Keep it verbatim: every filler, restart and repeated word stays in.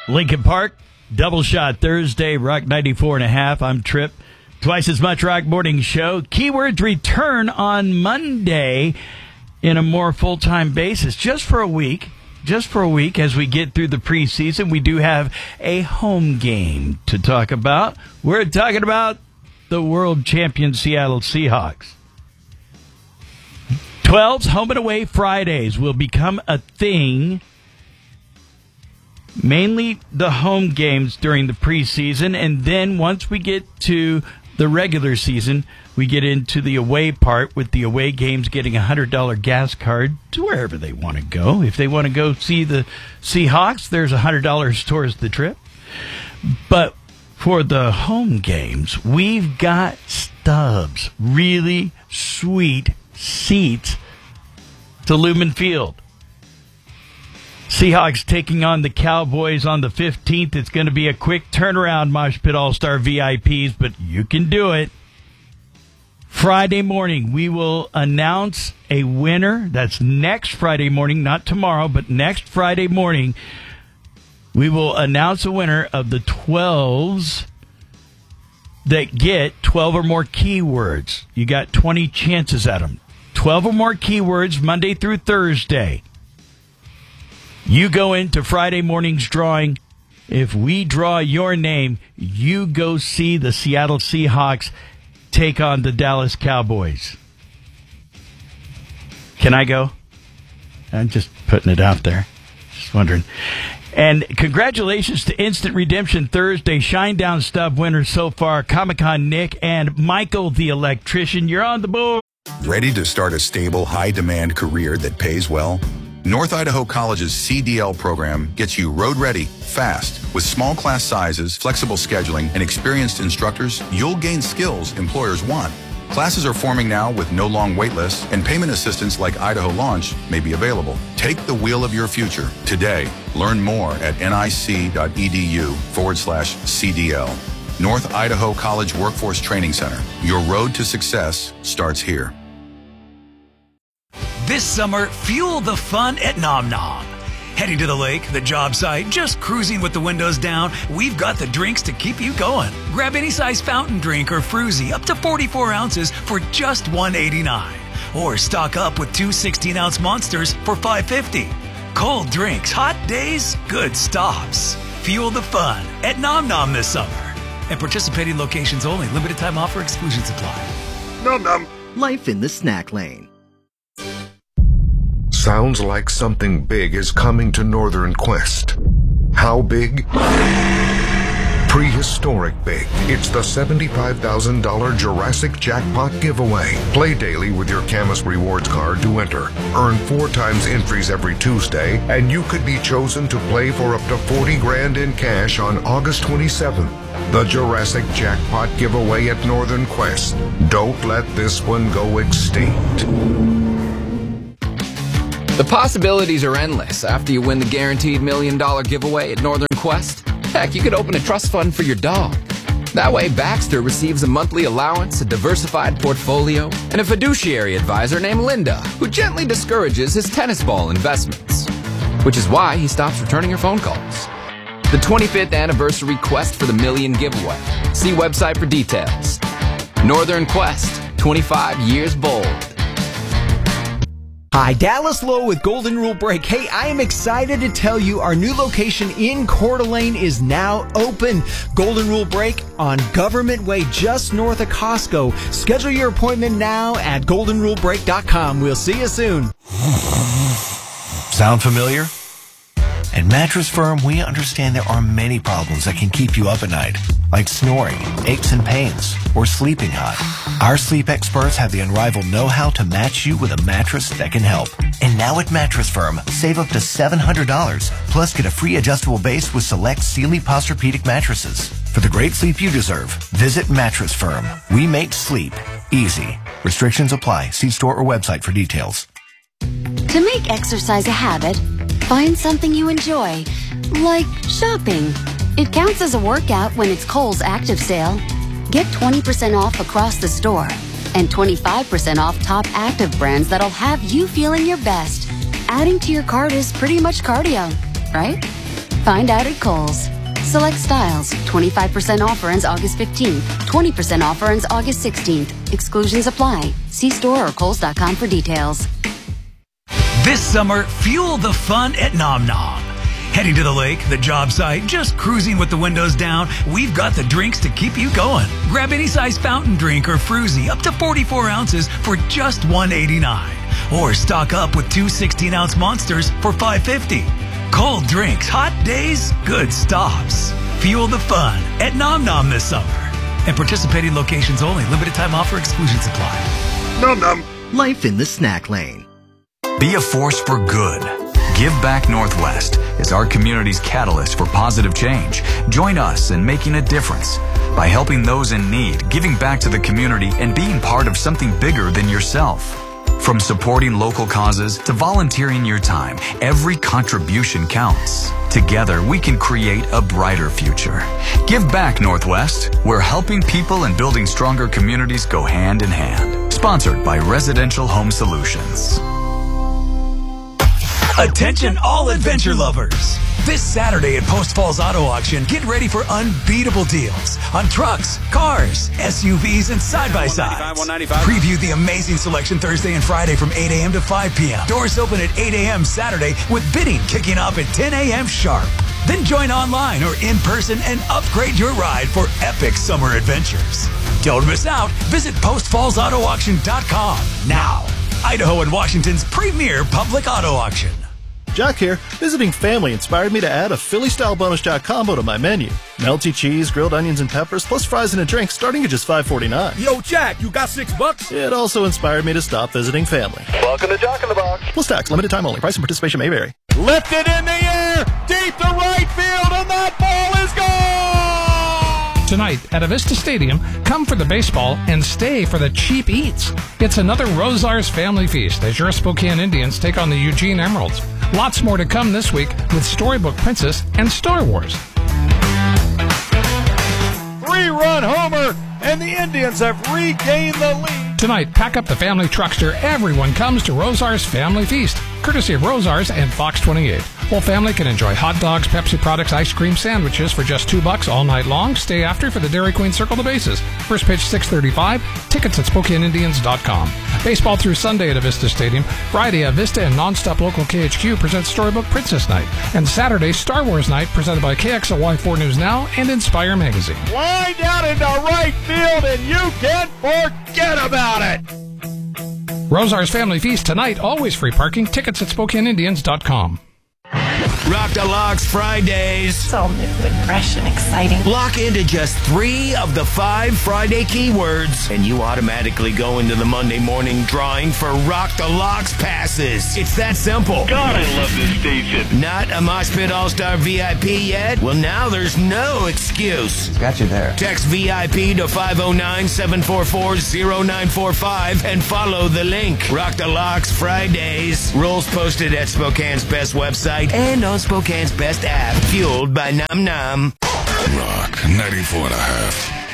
Lincoln Park, Double Shot Thursday, Rock ninety-four and a half. I'm Trip. Twice as much Rock Morning Show. Keywords return on Monday in a more full-time basis, just for a week. Just for a week as we get through the preseason. We do have a home game to talk about. We're talking about the world champion Seattle Seahawks. twelves home and away Fridays will become a thing. Mainly the home games during the preseason, and then once we get to the regular season, we get into the away part with the away games getting a one hundred dollars gas card to wherever they want to go. If they want to go see the Seahawks, there's one hundred dollars towards the trip. But for the home games, we've got stubs, really sweet seats to Lumen Field. Seahawks taking on the Cowboys on the fifteenth. It's going to be a quick turnaround, Mosh Pit All-Star V I Ps, but you can do it. Friday morning, we will announce a winner. That's next Friday morning, not tomorrow, but next Friday morning. We will announce a winner of the twelves that get twelve or more keywords. You got twenty chances at them. twelve or more keywords Monday through Thursday. You go into Friday morning's drawing. If we draw your name, you go see the Seattle Seahawks take on the Dallas Cowboys. Can I go? I'm just putting it out there. Just wondering. And congratulations to Instant Redemption Thursday Shinedown Stub winners so far, Comic-Con Nick and Michael the Electrician. You're on the board. Ready to start a stable, high-demand career that pays well? North Idaho College's C D L program gets you road-ready, fast. With small class sizes, flexible scheduling, and experienced instructors, you'll gain skills employers want. Classes are forming now with no long wait lists, and payment assistance like Idaho Launch may be available. Take the wheel of your future today. Learn more at nic.edu forward slash CDL. North Idaho College Workforce Training Center. Your road to success starts here. This summer, fuel the fun at Nom Nom. Heading to the lake, the job site, just cruising with the windows down, we've got the drinks to keep you going. Grab any size fountain drink or fruzy up to forty-four ounces for just one eighty-nine. Or stock up with two sixteen-ounce monsters for five fifty. Cold drinks, hot days, good stops. Fuel the fun at Nom Nom this summer. And participating locations only. Limited time offer, exclusions apply. Nom Nom. Life in the snack lane. Sounds like something big is coming to Northern Quest. How big? Prehistoric big. It's the seventy-five thousand dollars Jurassic Jackpot giveaway. Play daily with your Camus Rewards card to enter. Earn four times entries every Tuesday, and you could be chosen to play for up to forty grand in cash on August twenty-seventh. The Jurassic Jackpot giveaway at Northern Quest. Don't let this one go extinct. The possibilities are endless after you win the guaranteed million dollar giveaway at Northern Quest. Heck, you could open a trust fund for your dog. That way, Baxter receives a monthly allowance, a diversified portfolio, and a fiduciary advisor named Linda, who gently discourages his tennis ball investments. Which is why he stops returning her phone calls. The twenty-fifth anniversary Quest for the Million giveaway. See website for details. Northern Quest, twenty-five years bold. Hi, Dallas Lowe with Golden Rule Break. Hey, I am excited to tell you our new location in Coeur d'Alene is now open. Golden Rule Break on Government Way, just north of Costco. Schedule your appointment now at golden rule break dot com. We'll see you soon. Sound familiar? At Mattress Firm, we understand there are many problems that can keep you up at night, like snoring, aches and pains, or sleeping hot. Our sleep experts have the unrivaled know-how to match you with a mattress that can help. And now at Mattress Firm, save up to seven hundred dollars, plus get a free adjustable base with select Sealy Posturepedic mattresses. For the great sleep you deserve, visit Mattress Firm. We make sleep easy. Restrictions apply. See store or website for details. To make exercise a habit, find something you enjoy, like shopping. It counts as a workout when it's Kohl's Active Sale. Get twenty percent off across the store and twenty-five percent off top active brands that'll have you feeling your best. Adding to your cart is pretty much cardio, right? Find out at Kohl's. Select styles, twenty-five percent offer ends August fifteenth. twenty percent offer ends August sixteenth. Exclusions apply. See store or kohls dot com for details. This summer, fuel the fun at Nom Nom. Heading to the lake, the job site, just cruising with the windows down, we've got the drinks to keep you going. Grab any size fountain drink or fruzy up to forty-four ounces for just one eighty-nine. Or stock up with two sixteen-ounce monsters for five fifty. Cold drinks, hot days, good stops. Fuel the fun at Nom Nom this summer. And participating locations only. Limited time offer, exclusions apply. Nom Nom. Life in the snack lane. Be a force for good. Give Back Northwest is our community's catalyst for positive change. Join us in making a difference by helping those in need, giving back to the community, and being part of something bigger than yourself. From supporting local causes to volunteering your time, every contribution counts. Together, we can create a brighter future. Give Back Northwest, where helping people and building stronger communities go hand in hand. Sponsored by Residential Home Solutions. Attention all adventure lovers. This Saturday at Post Falls Auto Auction, get ready for unbeatable deals on trucks, cars, S U Vs, and side-by-sides. Preview the amazing selection Thursday and Friday from eight a.m. to five p.m. Doors open at eight a.m. Saturday with bidding kicking off at ten a.m. sharp. Then join online or in person and upgrade your ride for epic summer adventures. Don't miss out. Visit post falls auto auction dot com now. Idaho and Washington's premier public auto auction. Jack here. Visiting family inspired me to add a Philly-style bonus Jack combo to my menu. Melty cheese, grilled onions and peppers, plus fries and a drink starting at just five forty-nine. Yo, Jack, you got six bucks? It also inspired me to stop visiting family. Welcome to Jack in the Box. Plus tax, limited time only. Price and participation may vary. Lifted in the air, deep to right field, and that ball is gone! Tonight at Avista Stadium, come for the baseball and stay for the cheap eats. It's another Rosars family feast as your Spokane Indians take on the Eugene Emeralds. Lots more to come this week with Storybook Princess and Star Wars. Three-run homer, and the Indians have regained the lead. Tonight, pack up the family truckster. Everyone comes to Rosars Family Feast, courtesy of Rosars and Fox twenty-eight. Whole family can enjoy hot dogs, Pepsi products, ice cream, sandwiches for just two bucks all night long. Stay after for the Dairy Queen Circle the Bases. First pitch six thirty-five. Tickets at Spokane Indians dot com. Baseball through Sunday at Avista Stadium. Friday, Avista and Nonstop Local K H Q presents Storybook Princess Night. And Saturday, Star Wars Night presented by K X L Y four News Now and Inspire Magazine. Line down into right field, and you can't forget about it. Rosars Family Feast tonight. Always free parking. Tickets at Spokane Indians dot com. Rock the Locks Fridays. It's all new and fresh and exciting. Lock into just three of the five Friday keywords, and you automatically go into the Monday morning drawing for Rock the Locks passes. It's that simple. God, I love this station. Not a Mosh Pit All-Star V I P yet? Well, now there's no excuse. Got you there. Text V I P to five oh nine, seven four four, oh nine four five and follow the link. Rock the Locks Fridays. Rules posted at Spokane's best website and on Spokane's best app, fueled by Nom Nom. Rock ninety-four and a half.